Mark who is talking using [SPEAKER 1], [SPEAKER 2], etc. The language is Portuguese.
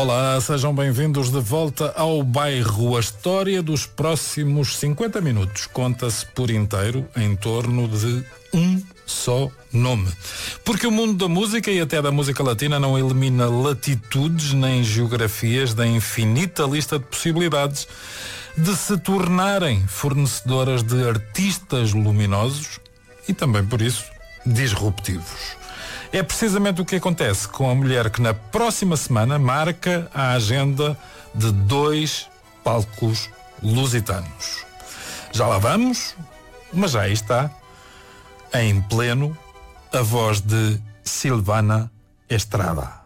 [SPEAKER 1] Olá, sejam bem-vindos de volta ao Bairro. A história dos próximos 50 minutos conta-se por inteiro em torno de um só nome. Porque o mundo da música e até da música latina não elimina latitudes nem geografias da infinita lista de possibilidades de se tornarem fornecedoras de artistas luminosos e também, por isso, disruptivos. É precisamente o que acontece com a mulher que na próxima semana marca a agenda de 2 palcos lusitanos. Já lá vamos, mas já aí está, em pleno, a voz de Silvana Estrada.